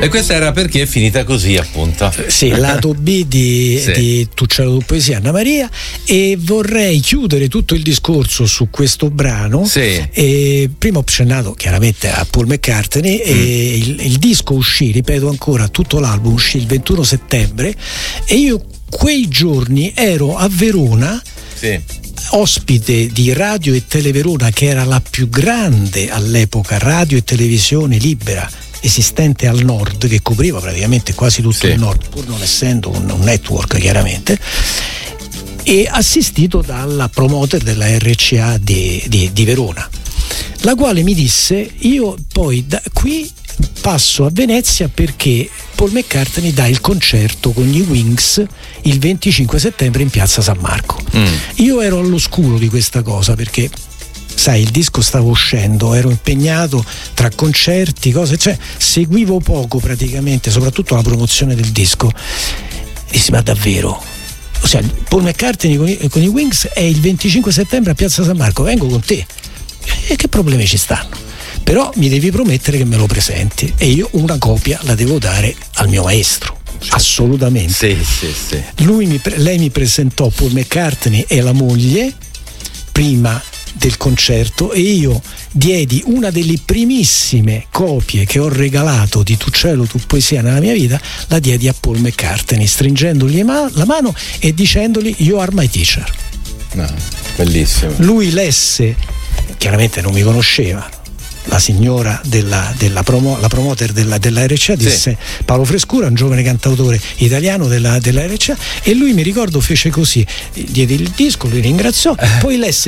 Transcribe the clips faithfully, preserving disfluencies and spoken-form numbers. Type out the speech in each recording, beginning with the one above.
E questa era Perché è finita così, appunto. Sì, lato B di, sì. di Tuccello tu poesia, Anna Maria. E vorrei chiudere tutto il discorso su questo brano. Sì. E prima ho accennato chiaramente a Paul McCartney. Mm. E il, il disco uscì, ripeto ancora, tutto l'album uscì il ventuno settembre. E io quei giorni ero a Verona. Sì. Ospite di Radio e Televerona, che era la più grande all'epoca radio e televisione libera esistente al nord, che copriva praticamente quasi tutto sì. il nord, pur non essendo un, un network chiaramente, e assistito dalla promoter della R C A di, di, di Verona, la quale mi disse: io poi da qui passo a Venezia perché Paul McCartney dà il concerto con gli Wings il venticinque settembre in piazza San Marco. Mm. Io ero all'oscuro di questa cosa perché, sai, il disco stava uscendo, ero impegnato tra concerti, cose, cioè seguivo poco praticamente, soprattutto la promozione del disco. Dissi: ma davvero? Ossia, Paul McCartney con i, con i Wings è il venticinque settembre a piazza San Marco, vengo con te. E che problemi ci stanno? Però mi devi promettere che me lo presenti, e io una copia la devo dare al mio maestro. Assolutamente. Sì, sì, sì. Lui mi, lei mi presentò Paul McCartney e la moglie prima del concerto, e io diedi una delle primissime copie che ho regalato di Tuccello tu poesia nella mia vita, la diedi a Paul McCartney, stringendogli la mano e dicendogli: you are my teacher. No, bellissimo. Lui lesse, chiaramente non mi conosceva, la signora della, della promo, la promoter della, della R C A disse sì. Paolo Frescura, un giovane cantautore italiano della, della R C A, e lui, mi ricordo, fece così, diede il disco, lui ringraziò, eh. poi lesse: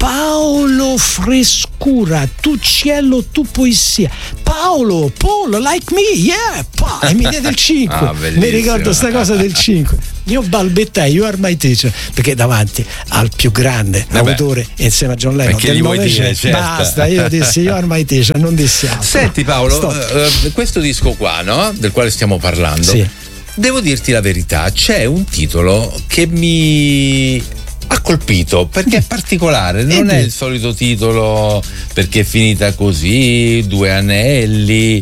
Paolo Frescura, Tuccello tu poesia, Paolo, Paul, like me, yeah, pa, e mi diede il cinque. Ah, mi ricordo sta cosa del cinque. Io balbettai You are my teacher, perché davanti al più grande Vabbè. autore insieme a John Lennon del Novecento, certo. Basta, io dissi You are my teacher, non dissi altro. Senti Paolo, uh, questo disco qua, no? Del quale stiamo parlando, sì. devo dirti la verità, c'è un titolo che mi ha colpito perché è particolare, non è il solito titolo Perché è finita così, Due anelli,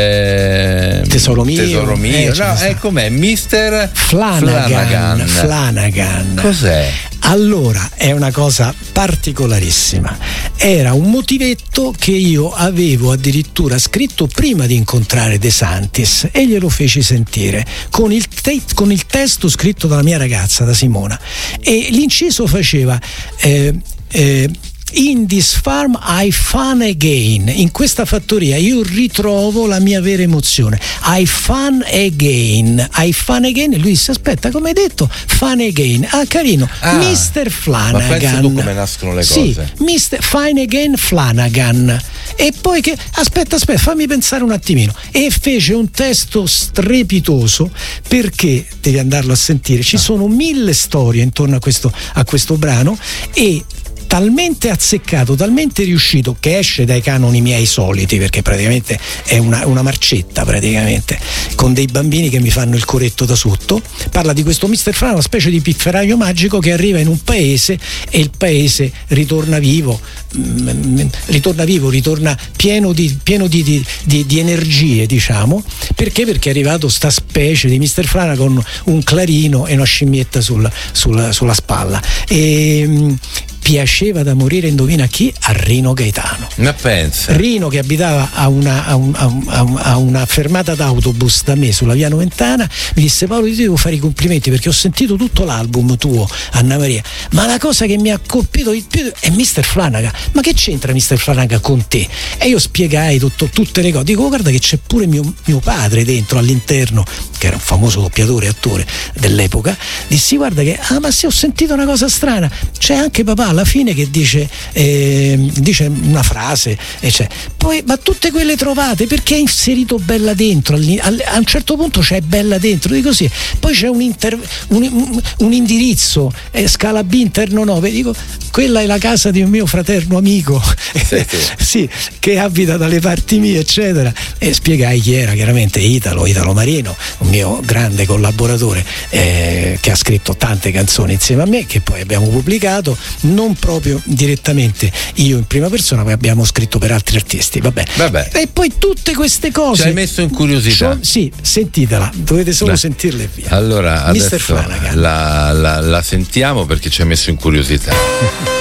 eh, Tesoro mio, tesoro mio. Eh, no, è com'è? mister Flanagan. Flanagan. Flanagan. Cos'è? Allora, è una cosa particolarissima. Era un motivetto che io avevo addirittura scritto prima di incontrare De Santis, e glielo feci sentire con il, te- con il testo scritto dalla mia ragazza, da Simona, e l'inciso faceva eh, eh, In this farm I fun again. In questa fattoria io ritrovo la mia vera emozione. I fun again. I fun again. E lui disse: aspetta, come hai detto? Fun again. Ah, carino. Ah, mister Flanagan. Ma pensa tu come nascono le sì, cose. mister Fine again Flanagan. E poi che aspetta, aspetta, fammi pensare un attimino. E fece un testo strepitoso, perché devi andarlo a sentire. Ci ah. sono mille storie intorno a questo, a questo brano, e talmente azzeccato, talmente riuscito, che esce dai canoni miei soliti, perché praticamente è una, una marcetta, praticamente, con dei bambini che mi fanno il coretto da sotto. Parla di questo mister Flanagan, una specie di pifferaio magico che arriva in un paese, e il paese ritorna vivo, mh, ritorna vivo, ritorna pieno di, pieno di, di, di, di energie, diciamo. Perché? Perché è arrivato sta specie di mister Flanagan con un clarino e una scimmietta sul, sul, sulla spalla. E mh, piaceva da morire, indovina chi? A Rino Gaetano. Ma pensa. Rino, che abitava a una, a un, a un, a una fermata d'autobus da me sulla via Noventana, mi disse: Paolo, ti devo fare i complimenti perché ho sentito tutto l'album tuo, Anna Maria, ma la cosa che mi ha colpito di più è mister Flanagan. Ma che c'entra mister Flanagan con te? E io spiegai tutto, tutte le cose. Dico: guarda che c'è pure mio, mio padre dentro, all'interno, che era un famoso doppiatore e attore dell'epoca. Dissi: guarda che, ah, ma se ho sentito una cosa strana, c'è anche papà alla fine che dice eh, dice una frase, e cioè, poi, ma tutte quelle trovate, perché hai inserito Bella dentro? A un certo punto c'è Bella dentro, dico sì. Poi c'è un, inter, un, un indirizzo, eh, scala B interno nove, dico quella è la casa di un mio fraterno amico, sì, sì. sì, che abita dalle parti mie, eccetera. e spiegai chi era, chiaramente Italo, Italo Marino, un mio grande collaboratore eh, che ha scritto tante canzoni insieme a me, che poi abbiamo pubblicato, non proprio direttamente io in prima persona, ma abbiamo scritto per altri artisti. Vabbè. Vabbè. E poi tutte queste cose. Ci hai messo in curiosità. Sì, sentitela, dovete solo Beh. sentirle e via. Allora, mister adesso Flanagan. la, la, la sentiamo perché ci hai messo in curiosità.